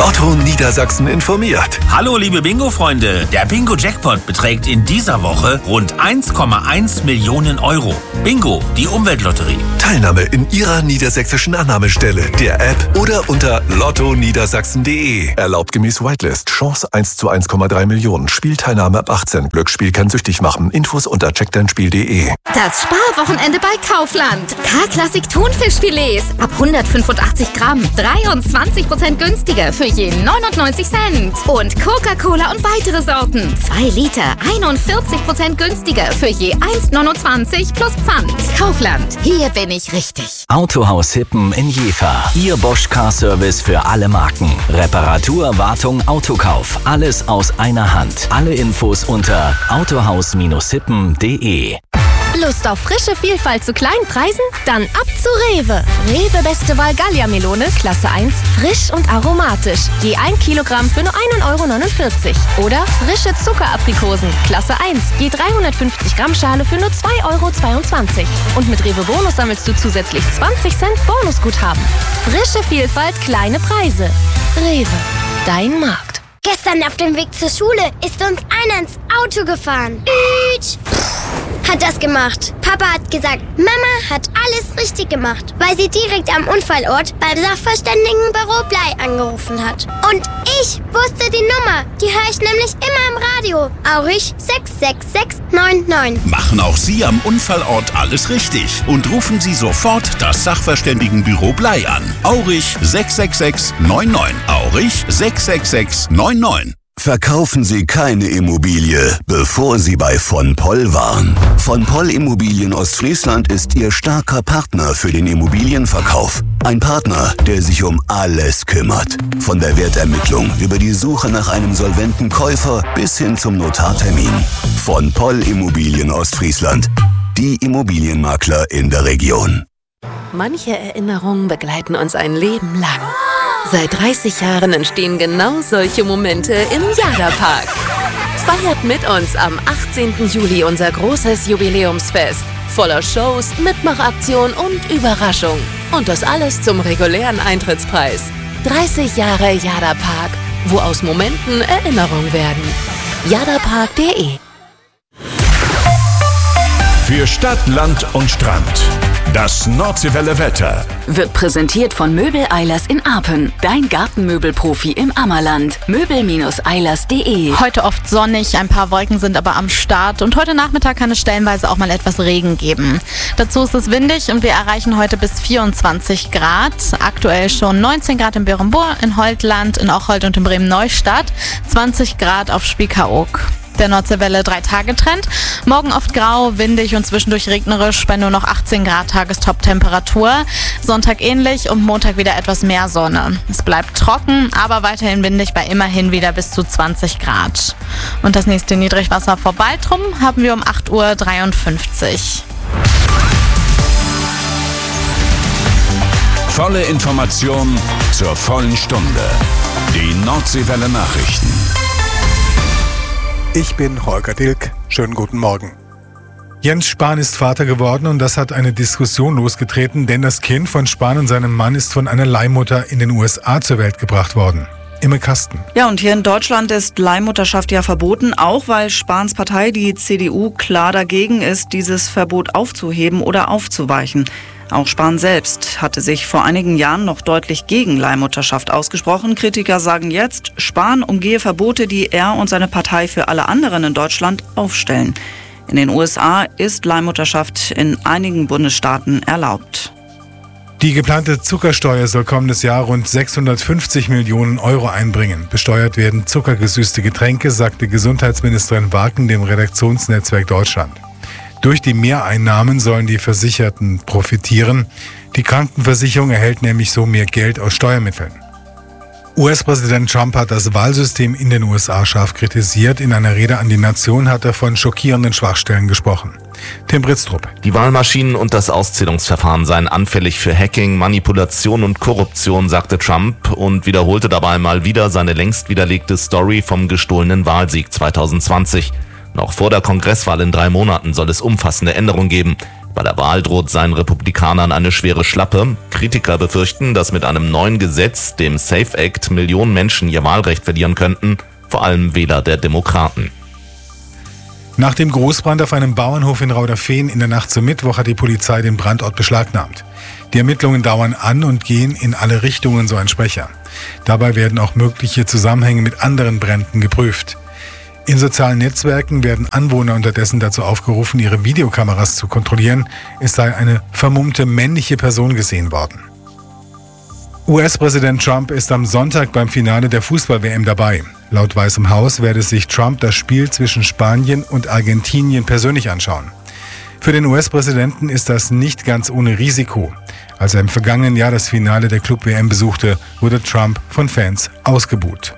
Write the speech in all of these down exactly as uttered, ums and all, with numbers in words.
Lotto Niedersachsen informiert. Hallo liebe Bingo-Freunde, der Bingo-Jackpot beträgt in dieser Woche rund eins Komma eins Millionen Euro. Bingo, die Umweltlotterie. Teilnahme in Ihrer niedersächsischen Annahmestelle, der App oder unter lotto niedersachsen punkt de. Erlaubt gemäß Whitelist. Chance eins zu eins Komma drei Millionen. Spielteilnahme ab achtzehn. Glücksspiel kann süchtig machen. Infos unter check dein spiel punkt de. Das Sparwochenende bei Kaufland. K-Klassik Thunfischfilets ab hundertfünfundachtzig Gramm. dreiundzwanzig Prozent günstiger für je neunundneunzig Cent. Und Coca-Cola und weitere Sorten. zwei Liter, einundvierzig Prozent günstiger für je eins neunundzwanzig plus Pfand. Kaufland, hier bin ich richtig. Autohaus Hippen in Jever. Ihr Bosch Car Service für alle Marken. Reparatur, Wartung, Autokauf. Alles aus einer Hand. Alle Infos unter autohaus hippen punkt de. Lust auf frische Vielfalt zu kleinen Preisen? Dann ab zu Rewe. Rewe Beste Wahl Gallia-Melone, Klasse eins, frisch und aromatisch. Je ein Kilogramm für nur ein Euro neunundvierzig. Oder frische Zuckeraprikosen, Klasse eins, je dreihundertfünfzig Gramm Schale für nur zwei Euro zweiundzwanzig. Und mit Rewe Bonus sammelst du zusätzlich zwanzig Cent Bonusguthaben. Frische Vielfalt, kleine Preise. Rewe, dein Markt. Gestern auf dem Weg zur Schule ist uns einer ins Auto gefahren. Ütsch. Hat das gemacht. Papa hat gesagt, Mama hat alles richtig gemacht, weil sie direkt am Unfallort beim Sachverständigenbüro Blei angerufen hat. Und ich wusste die Nummer. Die höre ich nämlich immer im Radio. Aurich sechs sechs sechs neun neun. Machen auch Sie am Unfallort alles richtig und rufen Sie sofort das Sachverständigenbüro Blei an. Aurich sechs sechs sechs neun neun. Aurich sechs sechs sechs neun neun. Verkaufen Sie keine Immobilie, bevor Sie bei von Poll waren. Von Poll Immobilien Ostfriesland ist Ihr starker Partner für den Immobilienverkauf. Ein Partner, der sich um alles kümmert. Von der Wertermittlung über die Suche nach einem solventen Käufer bis hin zum Notartermin. Von Poll Immobilien Ostfriesland. Die Immobilienmakler in der Region. Manche Erinnerungen begleiten uns ein Leben lang. Seit dreißig Jahren entstehen genau solche Momente im Jada-Park. Feiert mit uns am achtzehnten Juli unser großes Jubiläumsfest. Voller Shows, Mitmachaktion und Überraschung. Und das alles zum regulären Eintrittspreis. dreißig Jahre Jada-Park, wo aus Momenten Erinnerungen werden. jadapark punkt de. Für Stadt, Land und Strand. Das Nordseewelle Wetter wird präsentiert von Möbel Eilers in Arpen. Dein Gartenmöbelprofi im Ammerland. Möbel Eilers punkt de. Heute oft sonnig, ein paar Wolken sind aber am Start. Und heute Nachmittag kann es stellenweise auch mal etwas Regen geben. Dazu ist es windig und wir erreichen heute bis vierundzwanzig Grad. Aktuell schon neunzehn Grad in Beerenburg, in Holtland, in Ocholt und in Bremen-Neustadt. zwanzig Grad auf Spiekeroog. Der Nordseewelle drei Tage Trend. Morgen oft grau, windig und zwischendurch regnerisch bei nur noch achtzehn Grad Tagestop-Temperatur. Sonntag ähnlich und Montag wieder etwas mehr Sonne. Es bleibt trocken, aber weiterhin windig bei immerhin wieder bis zu zwanzig Grad. Und das nächste Niedrigwasser vor Baltrum haben wir um acht Uhr dreiundfünfzig. Volle Information zur vollen Stunde. Die Nordseewelle Nachrichten. Ich bin Holger Dilk. Schönen guten Morgen. Jens Spahn ist Vater geworden und das hat eine Diskussion losgetreten, denn das Kind von Spahn und seinem Mann ist von einer Leihmutter in den U S A zur Welt gebracht worden. Imme Kasten. Ja, und hier in Deutschland ist Leihmutterschaft ja verboten, auch weil Spahns Partei, die C D U, klar dagegen ist, dieses Verbot aufzuheben oder aufzuweichen. Auch Spahn selbst hatte sich vor einigen Jahren noch deutlich gegen Leihmutterschaft ausgesprochen. Kritiker sagen jetzt, Spahn umgehe Verbote, die er und seine Partei für alle anderen in Deutschland aufstellen. In den U S A ist Leihmutterschaft in einigen Bundesstaaten erlaubt. Die geplante Zuckersteuer soll kommendes Jahr rund sechshundertfünfzig Millionen Euro einbringen. Besteuert werden zuckergesüßte Getränke, sagte Gesundheitsministerin Waken dem Redaktionsnetzwerk Deutschland. Durch die Mehreinnahmen sollen die Versicherten profitieren. Die Krankenversicherung erhält nämlich so mehr Geld aus Steuermitteln. U S-Präsident Trump hat das Wahlsystem in den U S A scharf kritisiert. In einer Rede an die Nation hat er von schockierenden Schwachstellen gesprochen. Tim Britztrup. Die Wahlmaschinen und das Auszählungsverfahren seien anfällig für Hacking, Manipulation und Korruption, sagte Trump und wiederholte dabei mal wieder seine längst widerlegte Story vom gestohlenen Wahlsieg zweitausendzwanzig. Noch vor der Kongresswahl in drei Monaten soll es umfassende Änderungen geben. Bei der Wahl droht seinen Republikanern eine schwere Schlappe. Kritiker befürchten, dass mit einem neuen Gesetz, dem SAFE Act, Millionen Menschen ihr Wahlrecht verlieren könnten, vor allem Wähler der Demokraten. Nach dem Großbrand auf einem Bauernhof in Rauderfehn in der Nacht zum Mittwoch hat die Polizei den Brandort beschlagnahmt. Die Ermittlungen dauern an und gehen in alle Richtungen, so ein Sprecher. Dabei werden auch mögliche Zusammenhänge mit anderen Bränden geprüft. In sozialen Netzwerken werden Anwohner unterdessen dazu aufgerufen, ihre Videokameras zu kontrollieren. Es sei eine vermummte männliche Person gesehen worden. U S-Präsident Trump ist am Sonntag beim Finale der Fußball-W M dabei. Laut Weißem Haus werde sich Trump das Spiel zwischen Spanien und Argentinien persönlich anschauen. Für den U S-Präsidenten ist das nicht ganz ohne Risiko. Als er im vergangenen Jahr das Finale der Club-W M besuchte, wurde Trump von Fans ausgebuht.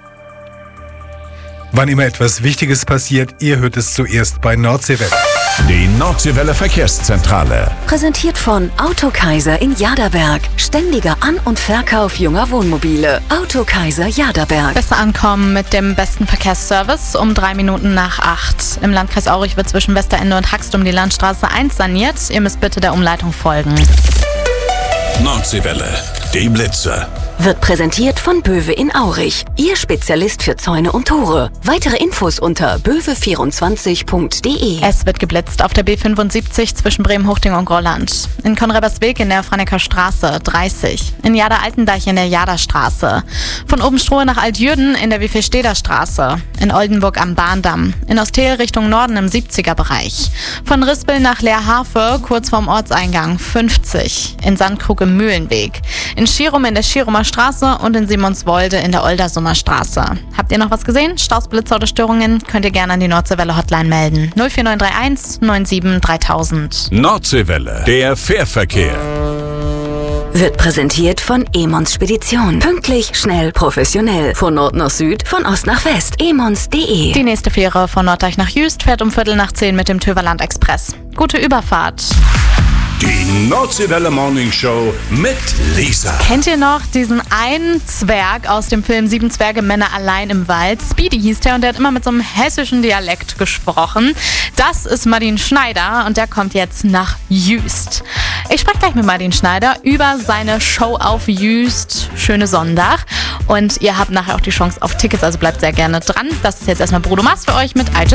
Wann immer etwas Wichtiges passiert, ihr hört es zuerst bei Nordseewelle. Die Nordseewelle Verkehrszentrale. Präsentiert von Autokaiser in Jaderberg. Ständiger An- und Verkauf junger Wohnmobile. Autokaiser Jaderberg. Besser ankommen mit dem besten Verkehrsservice um drei Minuten nach acht. Im Landkreis Aurich wird zwischen Westerende und Haxtum die Landstraße eins saniert. Ihr müsst bitte der Umleitung folgen. Nordseewelle. Die Blitze. Wird präsentiert von Böwe in Aurich. Ihr Spezialist für Zäune und Tore. Weitere Infos unter böwe vierundzwanzig punkt de. Es wird geblitzt auf der B fünfundsiebzig zwischen Bremen-Huchting und Grolland. In Konrabersweg in der Franeker Straße dreißig. In Jader-Altendeich in der Jaderstraße. Von Obenstrohe nach Altjürden in der Wiefelsteder Straße. In Oldenburg am Bahndamm. In Ostel Richtung Norden im siebziger Bereich. Von Rispel nach Leerhafe kurz vorm Ortseingang fünfzig. In Sandkrug im Mühlenweg. In Schirum in der Schirumer Straße und in Simonswolde in der Oldersummer Straße. Habt ihr noch was gesehen? Staus, Blitzer oder Störungen? Könnt ihr gerne an die Nordseewelle Hotline melden. null vier neun drei eins neun sieben dreitausend. Nordseewelle, der Fährverkehr. Wird präsentiert von Emons Spedition. Pünktlich, schnell, professionell. Von Nord nach Süd, von Ost nach West. emons punkt de. Die nächste Fähre von Norddeich nach Jüst fährt um Viertel nach zehn mit dem Töverland Express. Gute Überfahrt. Die Nordseewelle Morning Show mit Lisa. Kennt ihr noch diesen einen Zwerg aus dem Film Sieben Zwerge, Männer allein im Wald? Speedy hieß der und der hat immer mit so einem hessischen Dialekt gesprochen. Das ist Martin Schneider und der kommt jetzt nach Jüst. Ich spreche gleich mit Martin Schneider über seine Show auf Jüst, Schöne Sonntag. Und ihr habt nachher auch die Chance auf Tickets, also bleibt sehr gerne dran. Das ist jetzt erstmal Bruno Mars für euch mit I Just